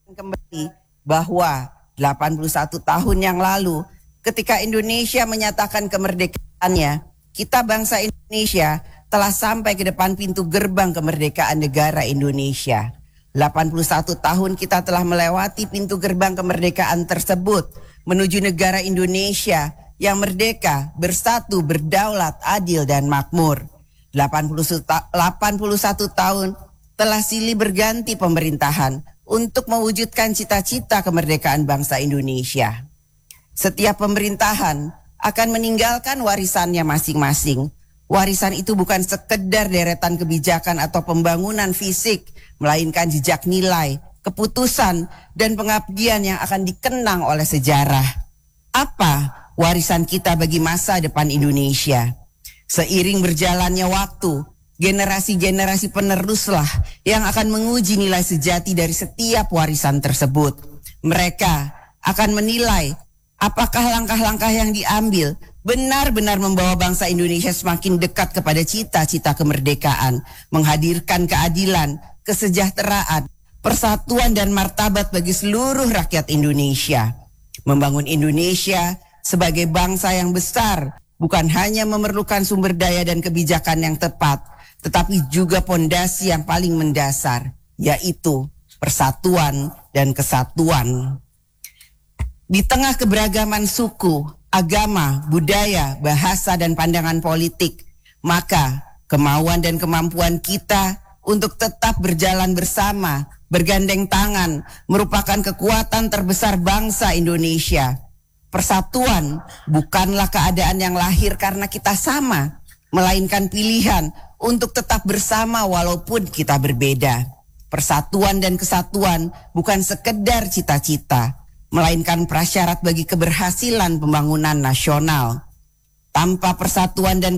kembali bahwa 81 tahun yang lalu ketika Indonesia menyatakan kemerdekaannya, kita bangsa Indonesia telah sampai ke depan pintu gerbang kemerdekaan negara Indonesia. 81 tahun kita telah melewati pintu gerbang kemerdekaan tersebut menuju negara Indonesia yang merdeka, bersatu, berdaulat, adil dan makmur. 81 tahun telah silih berganti pemerintahan untuk mewujudkan cita-cita kemerdekaan bangsa Indonesia. Setiap pemerintahan akan meninggalkan warisannya masing-masing. Warisan itu bukan sekedar deretan kebijakan atau pembangunan fisik, melainkan jejak nilai, keputusan, dan pengabdian yang akan dikenang oleh sejarah. Apa warisan kita bagi masa depan Indonesia? Seiring berjalannya waktu, generasi-generasi peneruslah yang akan menguji nilai sejati dari setiap warisan tersebut. Mereka akan menilai apakah langkah-langkah yang diambil benar-benar membawa bangsa Indonesia semakin dekat kepada cita-cita kemerdekaan, menghadirkan keadilan, kesejahteraan, persatuan dan martabat bagi seluruh rakyat Indonesia. Membangun Indonesia sebagai bangsa yang besar bukan hanya memerlukan sumber daya dan kebijakan yang tepat, tetapi juga pondasi yang paling mendasar, yaitu persatuan dan kesatuan. Di tengah keberagaman suku, agama, budaya, bahasa, dan pandangan politik, maka kemauan dan kemampuan kita untuk tetap berjalan bersama, bergandeng tangan, merupakan kekuatan terbesar bangsa Indonesia. Persatuan bukanlah keadaan yang lahir karena kita sama, melainkan pilihan untuk tetap bersama walaupun kita berbeda. Persatuan dan kesatuan bukan sekedar cita-cita, melainkan prasyarat bagi keberhasilan pembangunan nasional. Tanpa persatuan dan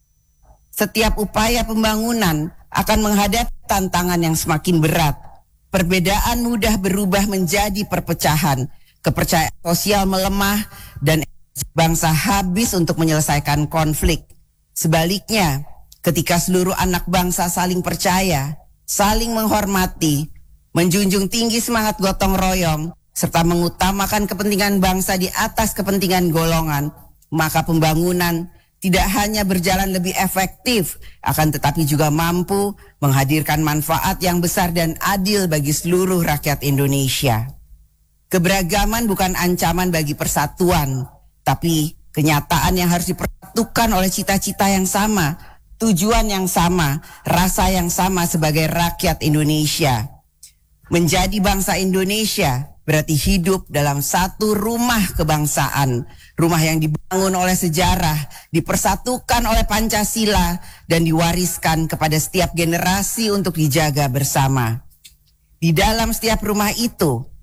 setiap upaya pembangunan akan menghadapi tantangan yang semakin berat. Perbedaan mudah berubah menjadi perpecahan, kepercayaan sosial melemah, dan bangsa habis untuk menyelesaikan konflik. Sebaliknya, ketika seluruh anak bangsa saling percaya, saling menghormati, menjunjung tinggi semangat gotong royong, serta mengutamakan kepentingan bangsa di atas kepentingan golongan, maka pembangunan tidak hanya berjalan lebih efektif, akan tetapi juga mampu menghadirkan manfaat yang besar dan adil bagi seluruh rakyat Indonesia. Keberagaman bukan ancaman bagi persatuan, tapi kenyataan yang harus dipersatukan oleh cita-cita yang sama, tujuan yang sama, rasa yang sama sebagai rakyat Indonesia. Menjadi bangsa Indonesia berarti hidup dalam satu rumah kebangsaan, rumah yang dibangun oleh sejarah, dipersatukan oleh Pancasila, dan diwariskan kepada setiap generasi untuk dijaga bersama. Di dalam setiap rumah itu